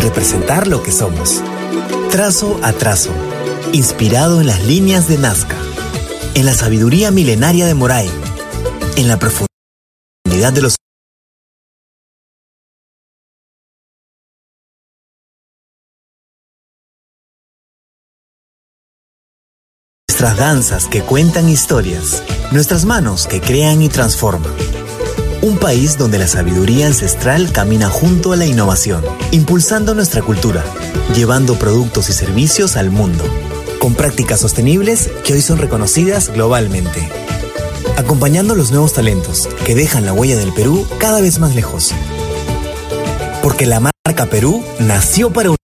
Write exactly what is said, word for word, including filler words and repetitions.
representar lo que somos. Trazo a trazo, inspirado en las líneas de Nazca, en la sabiduría milenaria de Moray, en la profundidad de los nuestras danzas que cuentan historias, nuestras manos que crean y transforman. Un país donde la sabiduría ancestral camina junto a la innovación, impulsando nuestra cultura, llevando productos y servicios al mundo, con prácticas sostenibles que hoy son reconocidas globalmente. Acompañando los nuevos talentos que dejan la huella del Perú cada vez más lejos. Porque la marca Perú nació para unir.